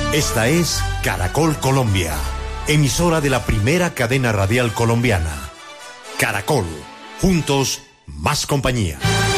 Esta es Caracol Colombia, emisora de la primera cadena radial colombiana. Caracol, juntos, más compañía.